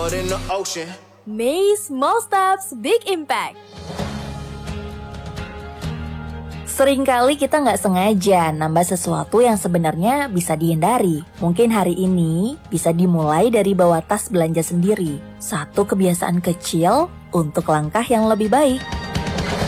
out in the ocean. May Small Steps Big Impact. Seringkali kita nggak sengaja nambah sesuatu yang sebenarnya bisa dihindari. Mungkin hari ini bisa dimulai dari bawa tas belanja sendiri. Satu kebiasaan kecil untuk langkah yang lebih baik.